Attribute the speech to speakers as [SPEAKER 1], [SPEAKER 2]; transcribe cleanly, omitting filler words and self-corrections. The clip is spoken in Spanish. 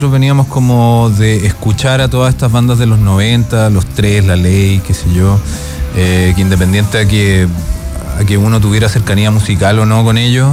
[SPEAKER 1] Nosotros veníamos como de escuchar a todas estas bandas de los 90, Los Tres, La Ley, qué sé yo, que independiente a que uno tuviera cercanía musical o no con ellos,